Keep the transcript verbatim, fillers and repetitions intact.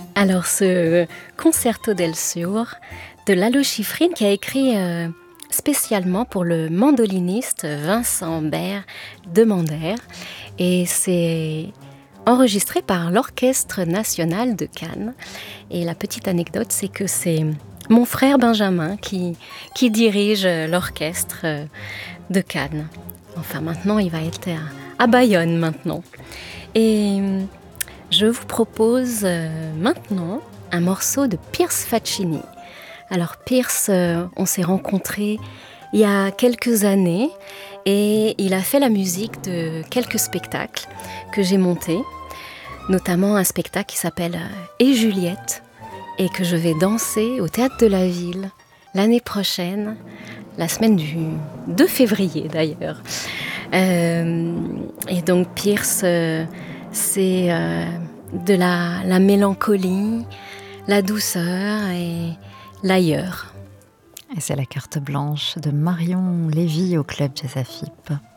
Alors, ce Concerto del Sur de Lalo Schifrin qui a écrit euh, spécialement pour le mandoliniste Vincent Bert de Mander. Et c'est enregistré par l'Orchestre national de Cannes. Et la petite anecdote, c'est que c'est mon frère Benjamin qui, qui dirige l'orchestre de Cannes. Enfin, maintenant, il va être à, à Bayonne maintenant. Et je vous propose euh, maintenant un morceau de Piers Faccini. Alors Piers, euh, on s'est rencontrés il y a quelques années et il a fait la musique de quelques spectacles que j'ai montés, notamment un spectacle qui s'appelle euh, Et Juliette et que je vais danser au Théâtre de la Ville l'année prochaine, la semaine du deux février d'ailleurs. Euh, et donc Piers, euh, c'est euh, de la, la mélancolie, la douceur et l'ailleurs. Et c'est la carte blanche de Marion Lévy au Club Jazz Afip.